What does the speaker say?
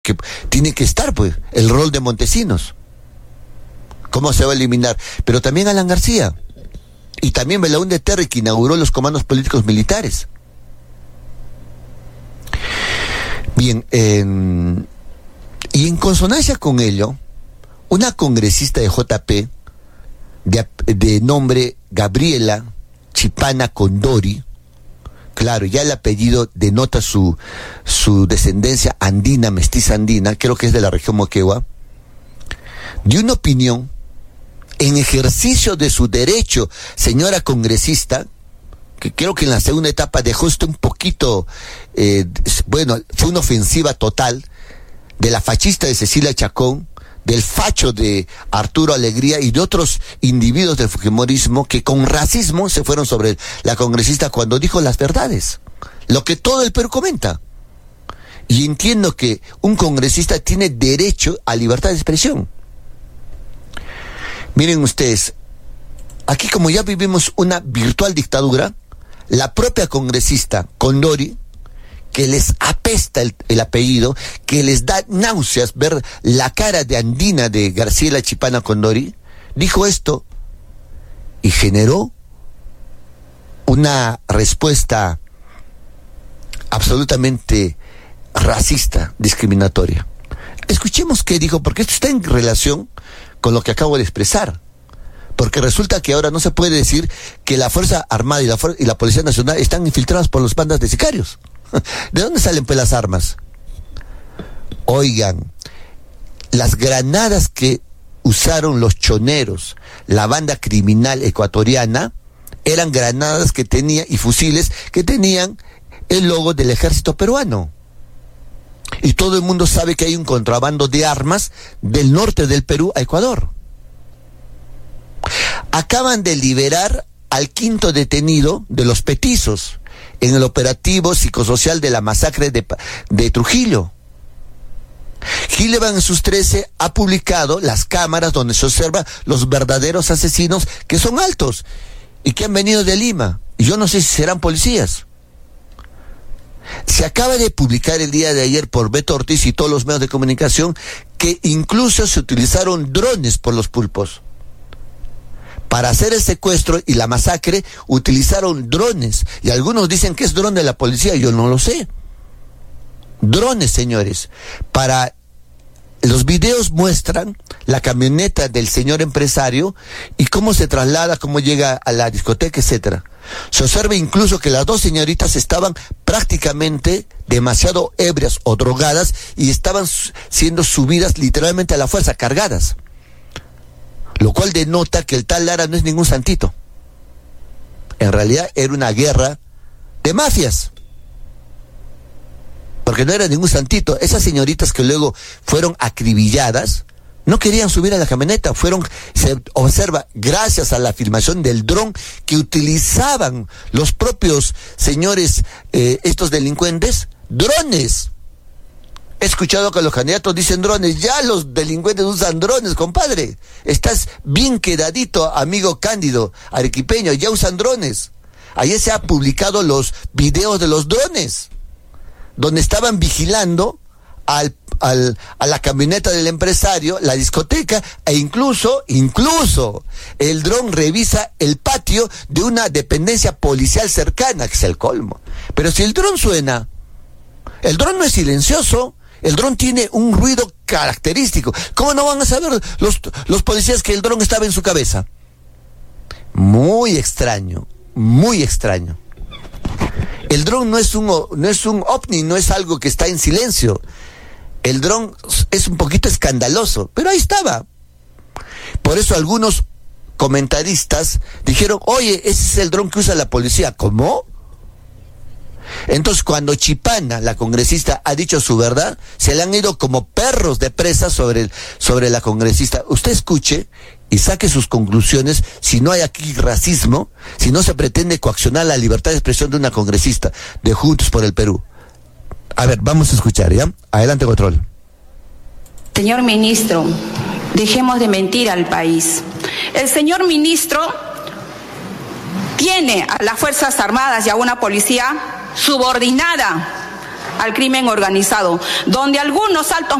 que tiene que estar, pues, el rol de Montesinos. ¿Cómo se va a eliminar? Pero también Alan García. Y también Belaúnde Terry, que inauguró los comandos políticos militares. Bien, y en consonancia con ello, una congresista de JP, de nombre Gabriela Chipana Condori, claro, ya el apellido denota su descendencia andina, mestiza andina, creo que es de la región Moquegua, dio una opinión en ejercicio de su derecho, señora congresista, que creo que en la segunda etapa dejó esto un poquito, fue una ofensiva total de la fachista de Cecilia Chacón, del facho de Arturo Alegría y de otros individuos del fujimorismo que con racismo se fueron sobre la congresista cuando dijo las verdades, lo que todo el Perú comenta. Y entiendo que un congresista tiene derecho a libertad de expresión. Miren ustedes, aquí como ya vivimos una virtual dictadura, la propia congresista Condori, que les apesta el apellido, que les da náuseas ver la cara de andina de Graciela Chipana Condori, dijo esto y generó una respuesta absolutamente racista, discriminatoria. Escuchemos qué dijo, porque esto está en relación con lo que acabo de expresar. Porque resulta que ahora no se puede decir que la Fuerza Armada y la Policía Nacional están infiltradas por las bandas de sicarios. ¿De dónde salen pues las armas? Oigan, las granadas que usaron los choneros, la banda criminal ecuatoriana, eran granadas que tenía y fusiles que tenían el logo del ejército peruano. Y todo el mundo sabe que hay un contrabando de armas del norte del Perú a Ecuador. Acaban de liberar al 5º detenido de los petizos en el operativo psicosocial de la masacre de Trujillo. Gillivan en sus 13 ha publicado las cámaras donde se observa los verdaderos asesinos, que son altos y que han venido de Lima. Y yo no sé si serán policías. Se acaba de publicar el día de ayer por Beto Ortiz y todos los medios de comunicación que incluso se utilizaron drones por los pulpos. Para hacer el secuestro y la masacre utilizaron drones. Y algunos dicen que es dron de la policía, yo no lo sé. Drones, señores. Los videos muestran la camioneta del señor empresario y cómo se traslada, cómo llega a la discoteca, etcétera. Se observa incluso que las dos señoritas estaban prácticamente demasiado ebrias o drogadas y estaban siendo subidas literalmente a la fuerza, cargadas. Lo cual denota que el tal Lara no es ningún santito. En realidad era una guerra de mafias. Porque no era ningún santito. Esas señoritas que luego fueron acribilladas no querían subir a la camioneta. Se observa, gracias a la filmación del dron que utilizaban los propios señores, estos delincuentes, drones. He escuchado que los candidatos dicen drones, ya los delincuentes usan drones, compadre. Estás bien quedadito, amigo Cándido, arequipeño, ya usan drones. Ayer se han publicado los videos de los drones, donde estaban vigilando a la camioneta del empresario, la discoteca, e incluso el dron revisa el patio de una dependencia policial cercana, que es el colmo. Pero si el dron suena, el dron no es silencioso. El dron tiene un ruido característico. ¿Cómo no van a saber los policías que el dron estaba en su cabeza? Muy extraño, muy extraño. El dron no es un ovni, no es algo que está en silencio. El dron es un poquito escandaloso, pero ahí estaba. Por eso algunos comentaristas dijeron, oye, ese es el dron que usa la policía. ¿Cómo? Entonces, cuando Chipana, la congresista, ha dicho su verdad, se le han ido como perros de presa sobre la congresista. Usted escuche y saque sus conclusiones si no hay aquí racismo, si no se pretende coaccionar la libertad de expresión de una congresista de Juntos por el Perú. A ver, vamos a escuchar, ¿ya? Adelante, control. Señor ministro, dejemos de mentir al país. El señor ministro tiene a las Fuerzas Armadas y a una policía subordinada al crimen organizado, donde algunos altos